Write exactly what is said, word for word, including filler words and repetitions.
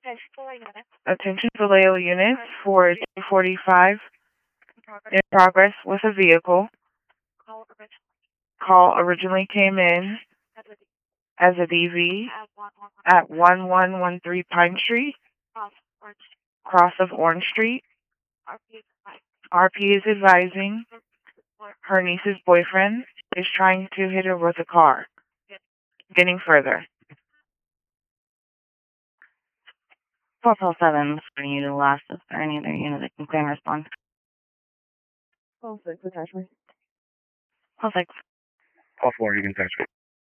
Attention Vallejo units for two forty-five in progress with a vehicle. Call originally came in as a D V at one one one three Pine Street, cross of Orange Street. R P is advising her niece's boyfriend is trying to hit her with a car. Getting further. four four seven, you to the last. Is there any other unit that can claim response? Call six, attachment. Call six. Call four, you can touch me.